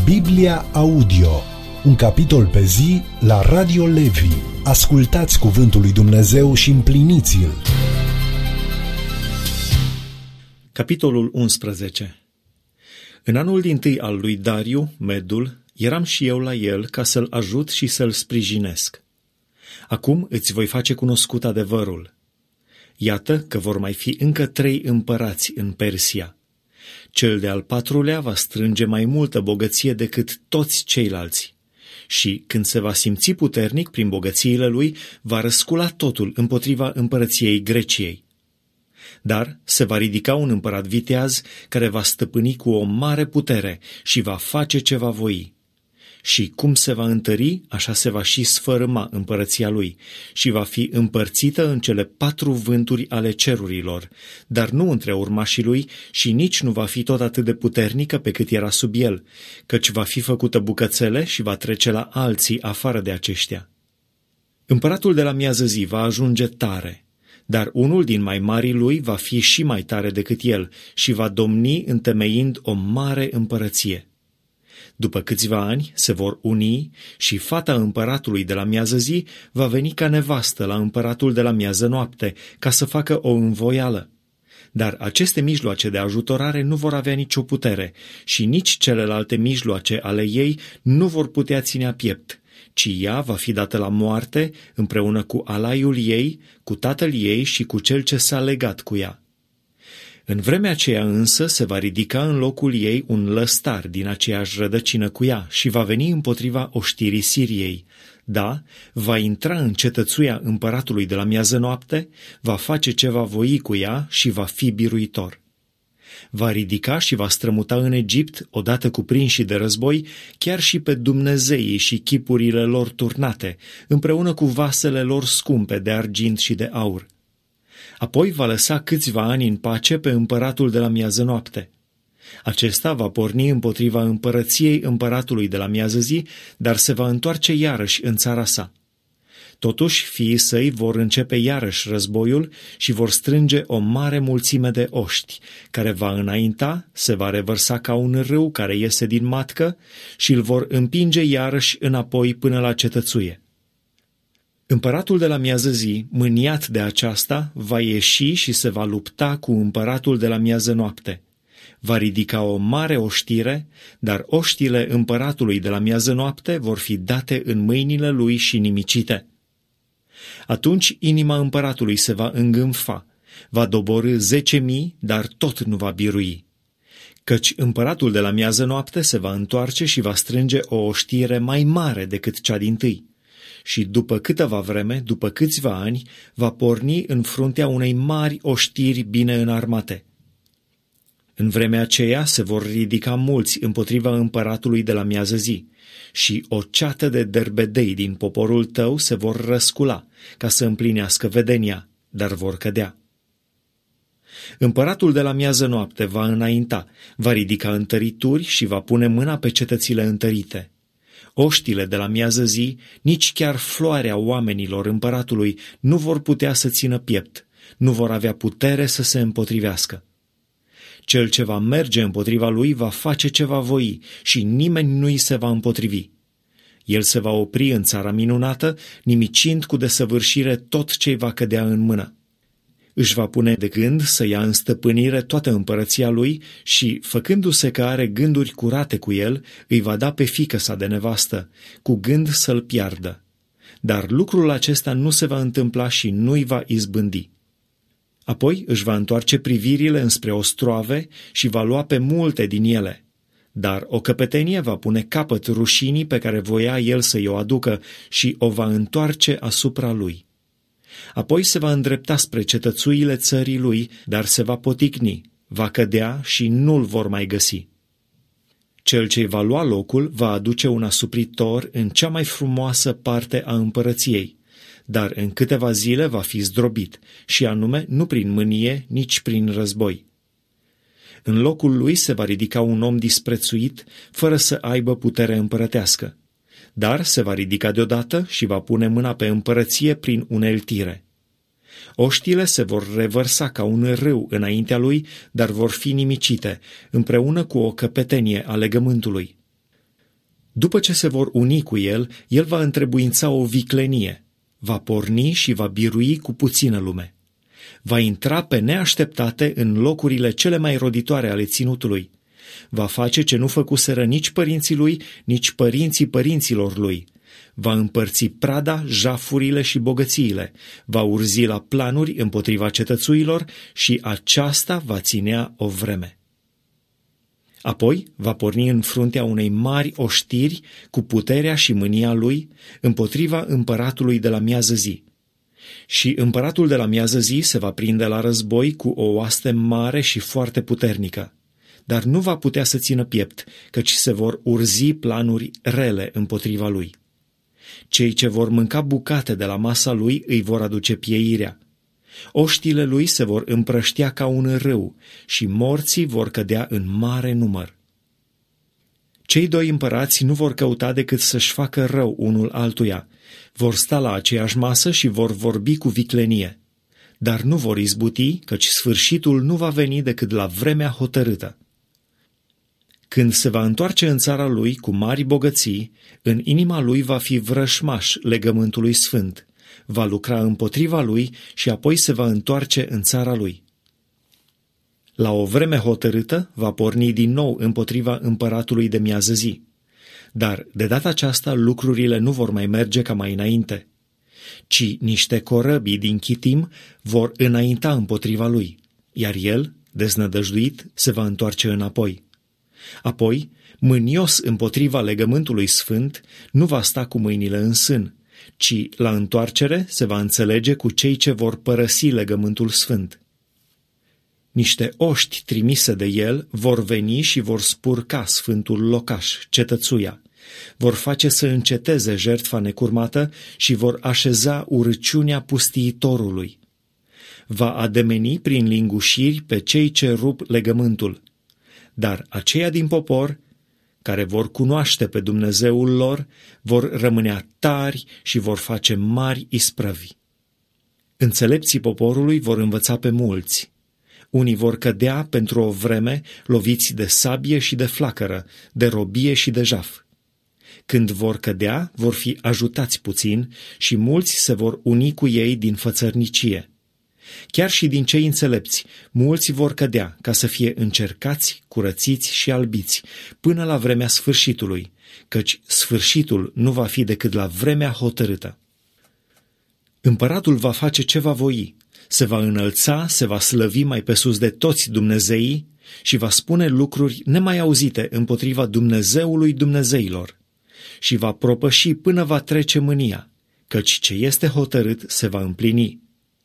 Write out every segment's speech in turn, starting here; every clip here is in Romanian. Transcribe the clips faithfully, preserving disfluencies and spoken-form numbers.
Biblia Audio, un capitol pe zi la Radio Levi. Ascultați cuvântul lui Dumnezeu și împliniți-l. Capitolul unsprezece. În anul dintâi al lui Dariu, Medul, eram și eu la el ca să-l ajut și să-l sprijinesc. Acum îți voi face cunoscut adevărul. Iată că vor mai fi încă trei împărați în Persia. Cel de-al patrulea va strânge mai multă bogăție decât toți ceilalți și, când se va simți puternic prin bogățiile lui, va răscula totul împotriva împărăției Greciei. Dar se va ridica un împărat viteaz care va stăpâni cu o mare putere și va face ce va voi. Și cum se va întări, așa se va și sfărâma împărăția lui și va fi împărțită în cele patru vânturi ale cerurilor, dar nu între urmașii lui și nici nu va fi tot atât de puternică pe cât era sub el, căci va fi făcută bucățele și va trece la alții afară de aceștia. Împăratul de la miază zi va ajunge tare, dar unul din mai marii lui va fi și mai tare decât el și va domni întemeind o mare împărăție. După câțiva ani se vor uni și fata împăratului de la miază zi va veni ca nevastă la împăratul de la miază noapte, ca să facă o învoială. Dar aceste mijloace de ajutorare nu vor avea nicio putere și nici celelalte mijloace ale ei nu vor putea ținea piept, ci ea va fi dată la moarte împreună cu alaiul ei, cu tatăl ei și cu cel ce s-a legat cu ea. În vremea aceea însă se va ridica în locul ei un lăstar din aceeași rădăcină cu ea și va veni împotriva oștirii Siriei. Da, va intra în cetățuia împăratului de la miază noapte, va face ce va voi cu ea și va fi biruitor. Va ridica și va strămuta în Egipt, odată cu prinșii de război, chiar și pe dumnezeii și chipurile lor turnate, împreună cu vasele lor scumpe de argint și de aur. Apoi va lăsa câțiva ani în pace pe împăratul de la miază noapte. Acesta va porni împotriva împărăției împăratului de la miază zi, dar se va întoarce iarăși în țara sa. Totuși, fiii săi vor începe iarăși războiul și vor strânge o mare mulțime de oști, care va înainta, se va revărsa ca un râu care iese din matcă și îl vor împinge iarăși înapoi până la cetățuie. Împăratul de la miază zi, mâniat de aceasta, va ieși și se va lupta cu împăratul de la miază noapte. Va ridica o mare oștire, dar oștile împăratului de la miază noapte vor fi date în mâinile lui și nimicite. Atunci inima împăratului se va îngânfa, va doborî zece mii, dar tot nu va birui. Căci împăratul de la miază noapte se va întoarce și va strânge o oștire mai mare decât cea dintâi. Și după câteva vreme, după câțiva ani, va porni în fruntea unei mari oștiri bine înarmate. În vremea aceea se vor ridica mulți împotriva împăratului de la miază zi și o ceată de derbedei din poporul tău se vor răscula ca să împlinească vedenia, dar vor cădea. Împăratul de la miază noapte va înainta, va ridica întărituri și va pune mâna pe cetățile întărite. Oștile de la miază zi, nici chiar floarea oamenilor împăratului nu vor putea să țină piept, nu vor avea putere să se împotrivească. Cel ce va merge împotriva lui va face ce va voi și nimeni nu îi se va împotrivi. El se va opri în țara minunată, nimicind cu desăvârșire tot ce-i va cădea în mână. Își va pune de gând să ia în stăpânire toată împărăția lui și, făcându-se că are gânduri curate cu el, îi va da pe fiică sa de nevastă, cu gând să-l piardă. Dar lucrul acesta nu se va întâmpla și nu-i va izbândi. Apoi își va întoarce privirile înspre ostroave și va lua pe multe din ele. Dar o căpetenie va pune capăt rușinii pe care voia el să-i o aducă și o va întoarce asupra lui. Apoi se va îndrepta spre cetățuile țării lui, dar se va poticni, va cădea și nu-l vor mai găsi. Cel ce-i va lua locul va aduce un asupritor în cea mai frumoasă parte a împărăției, dar în câteva zile va fi zdrobit, și anume nu prin mânie, nici prin război. În locul lui se va ridica un om disprețuit, fără să aibă putere împărătească. Dar se va ridica deodată și va pune mâna pe împărăție prin uneltire. Oștile se vor revărsa ca un râu înaintea lui, dar vor fi nimicite, împreună cu o căpetenie a legământului. După ce se vor uni cu el, el va întrebuința o viclenie, va porni și va birui cu puțină lume. Va intra pe neașteptate în locurile cele mai roditoare ale ținutului. Va face ce nu făcuseră nici părinții lui, nici părinții părinților lui. Va împărți prada, jafurile și bogățiile, va urzi la planuri împotriva cetățuilor și aceasta va ținea o vreme. Apoi va porni în fruntea unei mari oștiri cu puterea și mânia lui împotriva împăratului de la miază zi. Și împăratul de la miază zi se va prinde la război cu o oaste mare și foarte puternică, dar nu va putea să țină piept, căci se vor urzi planuri rele împotriva lui. Cei ce vor mânca bucate de la masa lui îi vor aduce pieirea. Oștile lui se vor împrăștia ca un râu și morții vor cădea în mare număr. Cei doi împărați nu vor căuta decât să-și facă rău unul altuia, vor sta la aceeași masă și vor vorbi cu viclenie, dar nu vor izbuti, căci sfârșitul nu va veni decât la vremea hotărâtă. Când se va întoarce în țara lui cu mari bogății, în inima lui va fi vrășmaș legământului sfânt, va lucra împotriva lui și apoi se va întoarce în țara lui. La o vreme hotărâtă va porni din nou împotriva împăratului de miază zi, dar de data aceasta lucrurile nu vor mai merge ca mai înainte, ci niște corăbii din Chitim vor înainta împotriva lui, iar el, deznădăjduit, se va întoarce înapoi. Apoi, mânios împotriva legământului sfânt, nu va sta cu mâinile în sân, ci la întoarcere se va înțelege cu cei ce vor părăsi legământul sfânt. Niște oști trimise de el vor veni și vor spurca sfântul locaș, cetățuia, vor face să înceteze jertfa necurmată și vor așeza urăciunea pustiitorului. Va ademeni prin lingușiri pe cei ce rup legământul, dar aceia din popor, care vor cunoaște pe Dumnezeul lor, vor rămânea tari și vor face mari isprăvi. Înțelepții poporului vor învăța pe mulți. Unii vor cădea pentru o vreme loviți de sabie și de flacără, de robie și de jaf. Când vor cădea, vor fi ajutați puțin și mulți se vor uni cu ei din fățărnicie. Chiar și din cei înțelepți, mulți vor cădea ca să fie încercați, curățiți și albiți până la vremea sfârșitului, căci sfârșitul nu va fi decât la vremea hotărâtă. Împăratul va face ce va voi, se va înălța, se va slăvi mai pe sus de toți dumnezeii și va spune lucruri nemai auzite împotriva Dumnezeului Dumnezeilor și va propăși până va trece mânia, căci ce este hotărât se va împlini.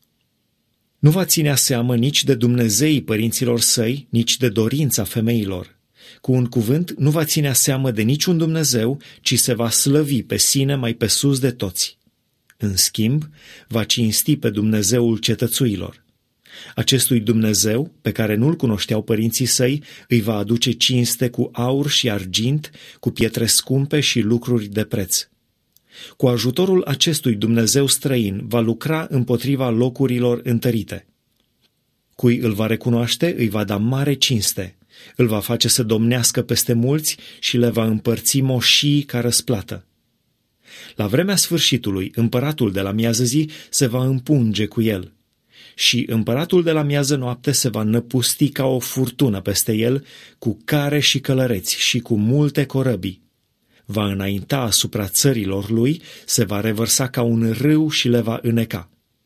Nu va ținea seamă nici de Dumnezeii părinților săi, nici de dorința femeilor. Cu un cuvânt, nu va ținea seamă de niciun Dumnezeu, ci se va slăvi pe sine mai pe sus de toți. În schimb, va cinsti pe Dumnezeul cetățuilor. Acestui Dumnezeu, pe care nu-l cunoșteau părinții săi, îi va aduce cinste cu aur și argint, cu pietre scumpe și lucruri de preț. Cu ajutorul acestui Dumnezeu străin va lucra împotriva locurilor întărite. Cui îl va recunoaște îi va da mare cinste, îl va face să domnească peste mulți și le va împărți moșii ca răsplată. La vremea sfârșitului, împăratul de la miază zi se va împunge cu el și împăratul de la miază noapte se va năpusti ca o furtună peste el, cu care și călăreți și cu multe corăbii. Va înainta asupra țărilor lui, se va revărsa ca un râu și le va îneca.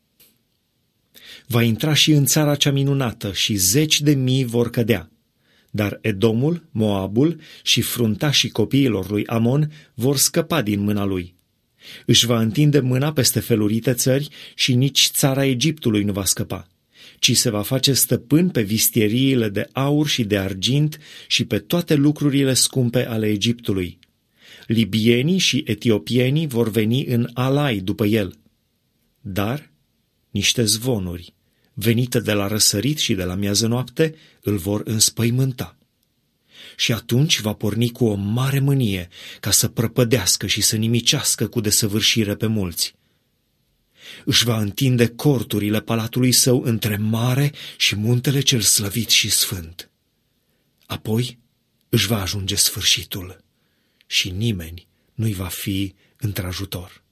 Va intra și în țara cea minunată și zeci de mii vor cădea, dar Edomul, Moabul și fruntașii copiilor lui Amon vor scăpa din mâna lui. Își va întinde mâna peste felurite țări și nici țara Egiptului nu va scăpa, ci se va face stăpân pe vistieriile de aur și de argint și pe toate lucrurile scumpe ale Egiptului. Libienii și etiopienii vor veni în alai după el, dar niște zvonuri, venite de la răsărit și de la miază noapte, îl vor înspăimânta. Și atunci va porni cu o mare mânie ca să prăpădească și să nimicească cu desăvârșire pe mulți. Își va întinde corturile palatului său între mare și muntele cel slăvit și sfânt. Apoi își va ajunge sfârșitul și nimeni nu-i va fi într-ajutor.